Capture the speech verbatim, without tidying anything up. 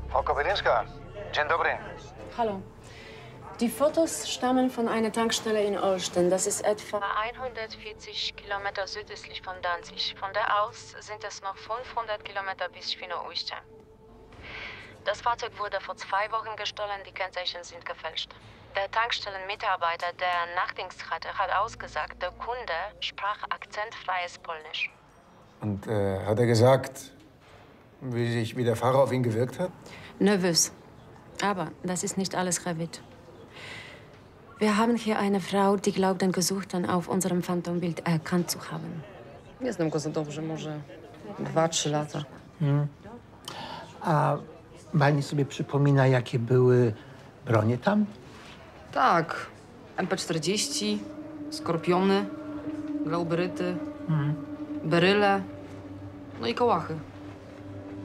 Frau Kobylinska, dzień dobry. Hallo. Die Fotos stammen von einer Tankstelle in Olsztyn. Das ist etwa hundertvierzig Kilometer südöstlich von Danzig. Von da aus sind es noch fünfhundert Kilometer bis Świnoujście. Das Fahrzeug wurde vor zwei Wochen gestohlen, die Kennzeichen sind gefälscht. Der Tankstellenmitarbeiter, der Nachtdienst hatte, hat ausgesagt, der Kunde sprach akzentfreies Polnisch. Und äh, hat er gesagt, wie sich wie der Fahrer auf ihn gewirkt hat? Nervös. Aber das ist nicht alles, Revit. Wir haben hier eine Frau, die glaubt, den Gesuchten auf unserem Phantombild erkannt zu haben. Nie znam go za dobrze, może dwa, trzy lata. Hmm. A pani sobie przypomina, jakie były bronie tam? Tak, M P czterdzieści, skorpiony, glauberyty, Hmm. beryle, no i kołachy.